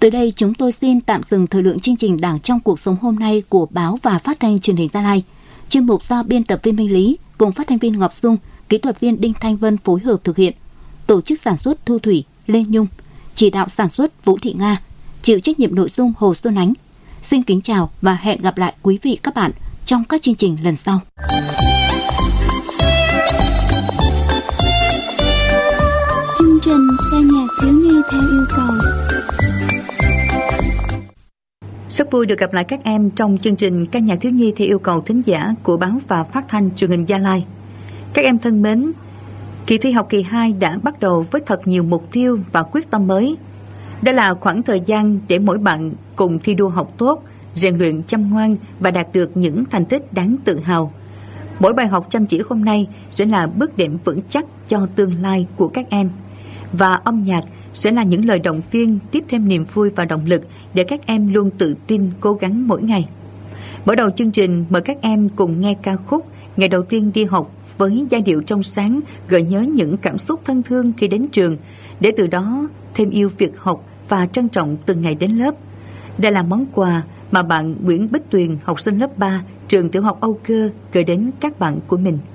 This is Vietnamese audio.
Tới đây chúng tôi xin tạm dừng thời lượng chương trình Đảng trong cuộc sống hôm nay của báo và phát thanh truyền hình Gia Lai. Chuyên mục do biên tập viên Minh Lý cùng phát thanh viên Ngọc Dung, kỹ thuật viên Đinh Thanh Vân phối hợp thực hiện. Tổ chức sản xuất Thu Thủy, Lê Nhung, chỉ đạo sản xuất Vũ Thị Nga, chịu trách nhiệm nội dung Hồ Xuân Ánh. Xin kính chào và hẹn gặp lại quý vị các bạn trong các chương trình lần sau. Chương trình ca nhạc thiếu nhi theo yêu cầu. Rất vui được gặp lại các em trong chương trình ca nhạc thiếu nhi theo yêu cầu thính giả của báo và phát thanh truyền hình Gia Lai. Các em thân mến, kỳ thi học kỳ 2 đã bắt đầu với thật nhiều mục tiêu và quyết tâm mới. Đây là khoảng thời gian để mỗi bạn cùng thi đua học tốt, rèn luyện chăm ngoan và đạt được những thành tích đáng tự hào. Mỗi bài học chăm chỉ hôm nay sẽ là bước đệm vững chắc cho tương lai của các em. Và âm nhạc sẽ là những lời động viên tiếp thêm niềm vui và động lực để các em luôn tự tin cố gắng mỗi ngày. Mở đầu chương trình, mời các em cùng nghe ca khúc Ngày đầu tiên đi học với giai điệu trong sáng gợi nhớ những cảm xúc thân thương khi đến trường, để từ đó thêm yêu việc học và trân trọng từng ngày đến lớp. Đây là món quà mà bạn Nguyễn Bích Tuyền, học sinh lớp 3, trường tiểu học Âu Cơ, gửi đến các bạn của mình.